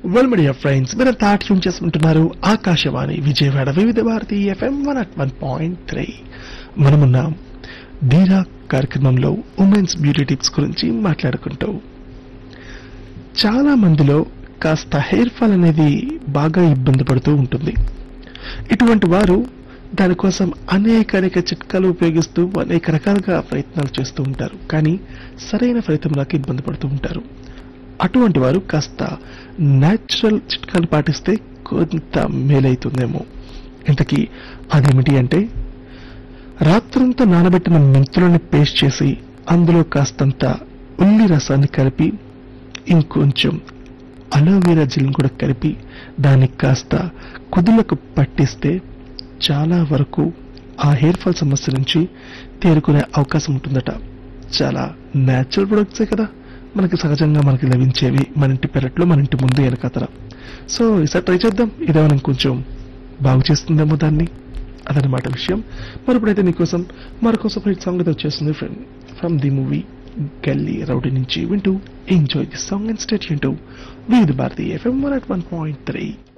Well media friends మీరంతా tune చేసుకుంటున్నారు ఆకాశవాణి విజయవాడ వివిధ భారతి ఎఫ్ఎం 101.3. మనమున్నాం ధీరా కార్యక్రమంలో ఉమెన్స్ బ్యూటీ టిప్స్ గురించి మాట్లాడుకుంటూ. చాలా మందిలో కాస్త హెయిర్ ఫాల్ అనేది బాగా ఇబ్బంది పడుతూ ఉంటుంది. ఇటువంటి వారు దానికోసం అనేక చిట్కాలు ఉపయోగిస్తూ అనేక రకాలుగా ప్రయత్నాలు చేస్తూ ఉంటారు. కానీ సరైన ఫలితం రాక ఇబ్బంది పడుతూ ఉంటారు. అటువంటి వారు కాస్త న్యాచురల్ చిట్కాలు పాటిస్తే కొంత మేలైతుందేమో. ఇంతకీ అదేమిటి అంటే, రాత్రంతా నానబెట్టిన మెంతులని పేస్ట్ చేసి అందులో కాస్తంత ఉల్లి రసాన్ని కలిపి ఇంకొంచెం అలోవెరా జెల్ కూడా కలిపి దానికి కాస్త కుదులకు పట్టిస్తే చాలా వరకు ఆ హెయిర్ ఫాల్ సమస్య నుంచి తేరుకునే అవకాశం ఉంటుందట. చాలా న్యాచురల్ ప్రొడక్ట్సే కదా మనకి సహజంగా మనకి లభించేవి, మన ఇంటి పెరట్లో మన ఇంటి ముందు వెనకతర. సో ఈసారి ట్రై చేద్దాం, ఇదేమైనా కొంచెం బాగు చేస్తుందేమో దాన్ని. అదనమాట విషయం. మరిప్పుడైతే మీకోసం మరొక సాంగ్ అయితే వచ్చేస్తుంది ఫ్రమ్ ది మూవీ గల్లీ రౌడీ నుంచి. వింటూ enjoy the song and stay tuned to వివిధ భారతి ఎఫ్ఎం 101.3.